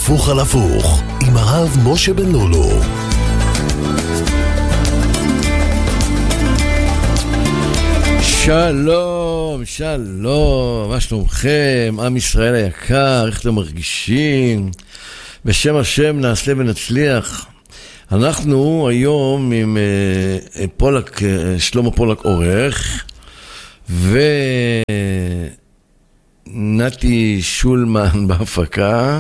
הפוך על הפוך עם הרב משה בן לולו. שלום, שלום, מה שלומכם? עם ישראל היקר, איך אתם מרגישים? בשם השם נעשה ונצליח. אנחנו היום עם פולק, שלמה פולק עורך, ונתי שולמן בהפקה,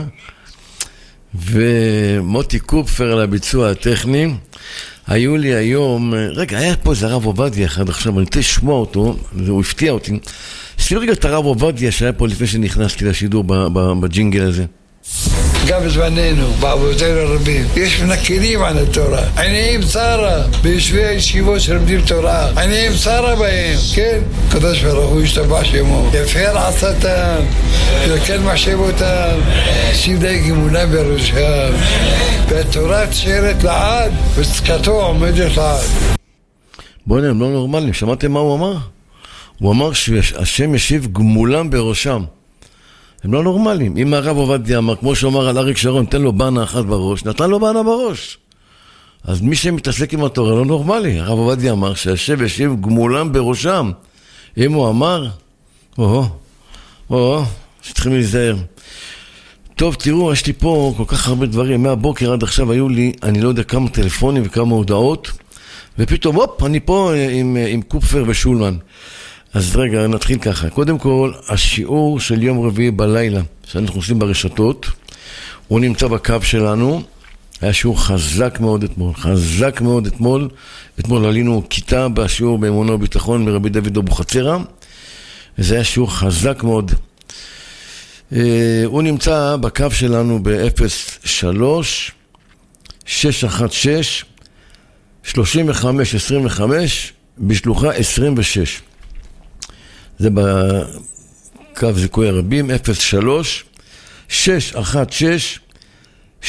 ומוטי קופפר על הביצוע הטכני. היו לי היום, רגע, היה פה איזה הרב עובדיה אחד עכשיו, אני רוצה לשמוע אותו, הוא הפתיע אותי. סביב רגע את הרב עובדיה שהיה פה לפני שנכנסתי לשידור בג'ינגל הזה. גם בזמננו, באבותינו הרבים, יש מנכלים על התורה. עיניים צרה, ביושבי הישיבות שלומדים תורה. עיניים צרה בהם, כן? קדוש ברוך הוא ישתבח שמו. יפר עצתם, יקל מחשבותם, שים דייג אמונה בראשם. והתורה תשארת לעד, וצדקתו עומדת לעד. בואו הם לא נורמליים, שמעתם מה הוא אמר? הוא אמר שהשם ישיב גמולם בראשם. הם לא נורמליים. אם הרב עובדיה אמר, כמו שאומר על אריק שרון, תן לו בנה אחת בראש, נתן לו בנה בראש. אז מי שמתעסק עם התורה לא נורמלי. הרב עובדיה אמר שהשם ישיב גמולם בראשם. אם הוא אמר, שצריכים להיזהר. טוב, תראו, יש לי פה כל כך הרבה דברים. מהבוקר עד עכשיו היו לי, אני לא יודע כמה טלפונים וכמה הודעות, ופתאום, אני פה עם קופפר ושולמן. אז רגע, נתחיל ככה. קודם כל, השיעור של יום רביעי בלילה, שאנחנו עושים ברשתות, הוא נמצא בקו שלנו. היה שיעור חזק מאוד אתמול. אתמול עלינו כיתה בשיעור באמונה וביטחון מרבי דוד אבוחצירא. וזה היה שיעור חזק מאוד. הוא נמצא בקו שלנו ב-03-616-3525, בשלוחה 26. זה בקו זיכוי הרבים, 03-616-3525,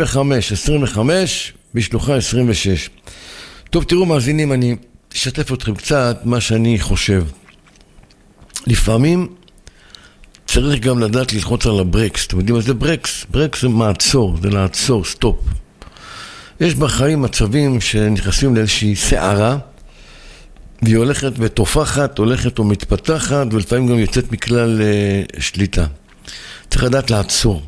בשלוחה 26. טוב, תראו מאזינים, אני אשתף אתכם קצת מה שאני חושב. לפעמים צריך גם לדעת ללחוץ על הברקס. אתם יודעים מה זה ברקס? ברקס זה מעצור, זה לעצור, סטופ. יש בחיים מצבים שנכנסים לאיזושהי שערה, והיא הולכת ותופחת, הולכת ומתפתחת, ולפעמים גם יוצאת מכלל שליטה. צריך לדעת לעצור.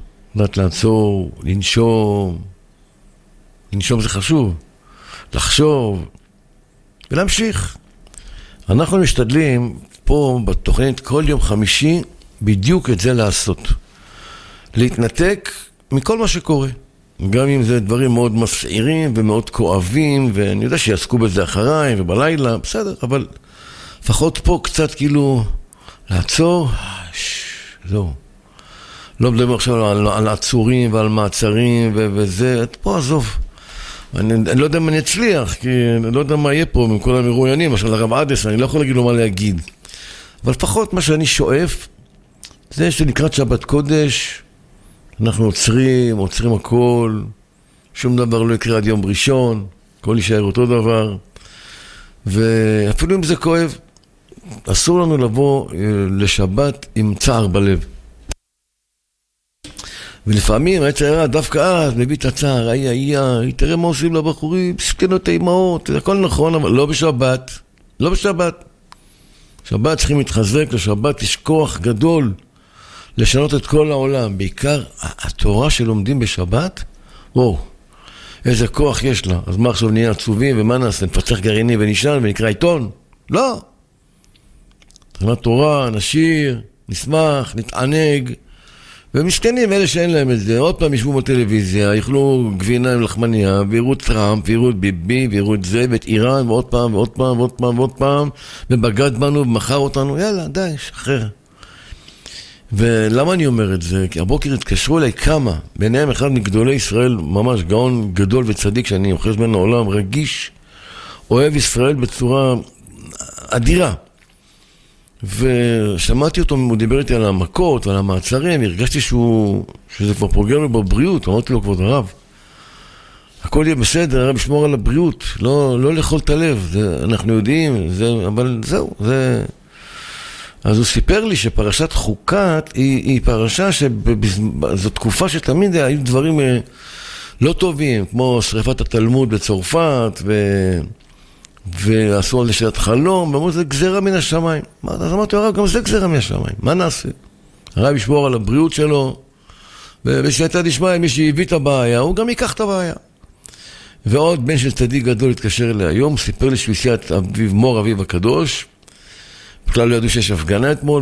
לנשום. לנשום זה חשוב. לחשוב. ולהמשיך. אנחנו משתדלים פה בתוכנית כל יום חמישי בדיוק את זה לעשות. להתנתק מכל מה שקורה. גם אם זה דברים מאוד מסעירים ומאוד כואבים, ואני יודע שיעסקו בזה אחריי ובלילה, בסדר, אבל לפחות פה קצת כאילו לעצור, זהו. לא מדבר עכשיו על עצורים ועל מעצרים וזה, פה עזוב. אני לא יודע אם אני אצליח, כי אני לא יודע מה יהיה פה מכל המרואיינים, למשל הרב עדס, אני לא יכול להגיד לו מה להגיד. אבל לפחות מה שאני שואף, זה שלקראת שבת קודש, אנחנו עוצרים הכל, שום דבר לא יקרה עד יום ראשון, הכל יישאר אותו דבר, ואפילו אם זה כואב, אסור לנו לבוא לשבת עם צער בלב. ולפעמים היצר דווקא אז מביא את הצער, תראה מה עושים לבחורים, סכנות האימהות, הכל נכון, אבל לא בשבת. שבת צריכים להתחזק, לשבת יש כוח גדול, לשנות את כל העולם, בעיקר התורה שלומדים בשבת, וואו, איזה כוח יש לה. אז מה עכשיו נהיה עצובים ומה נעשה? נפצח גרעיני ונשאל ונקרא עיתון? לא. תחילת תורה, נשיר, נשמח, נתענג, ומסכנים אלה שאין להם את זה, עוד פעם ישבו בטלוויזיה, יאכלו גבינה עם לחמניה, ויראו טראמפ, ויראו את ביבי, ויראו את זה, ואת איראן, ועוד פעם, ובגד בנו ומחר אותנו, יאללה, די, שחרר. ולמה אני אומר את זה? כי הבוקר התקשרו אליי כמה, ביניהם אחד מגדולי ישראל, ממש גאון גדול וצדיק, שאני אוחז בין העולם, רגיש, אוהב ישראל בצורה אדירה. ושמעתי אותו, הוא דיבר איתי על המכות ועל המעצרים, הרגשתי שזה כבר פוגע לו בבריאות. אמרתי לו, כבוד הרב, הכל יהיה בסדר, הרב ישמור על הבריאות, לא לאכול את הלב, אנחנו יודעים, אבל זהו, אז הוא סיפר לי שפרשת חוקת היא פרשה שזו תקופה שתמיד היו דברים לא טובים, כמו שריפת התלמוד בצרפת, ועשו על לשאלת חלום, ואמרו, זה גזירה מן השמיים. אז אמרתי, הרב, גם זה גזירה מן השמיים, מה נעשה? הרב ישמור על הבריאות שלו, ושאתה תשמע, מי שהביא את הבעיה, הוא גם ייקח את הבעיה. ועוד בן של צדיק גדול התקשר אליי היום, סיפר לי שהוא הסיע את מור אביו הקדוש, בכלל לא ידעו שיש הפגנה אתמול,